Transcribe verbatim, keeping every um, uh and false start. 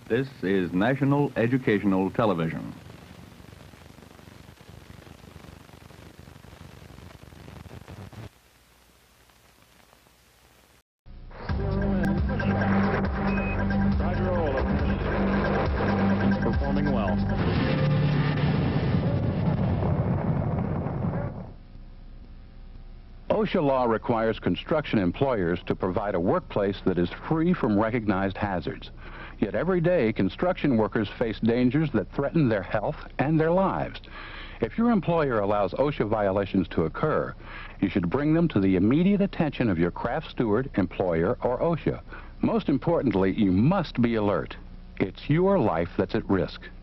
This is National Educational Television. Roger, all. He's performing well. OSHA law requires construction employers to provide a workplace that is free from recognized hazards. Yet every day, construction workers face dangers that threaten their health and their lives. If your employer allows OSHA violations to occur, you should bring them to the immediate attention of your craft steward, employer, or OSHA. Most importantly, you must be alert. It's your life that's at risk.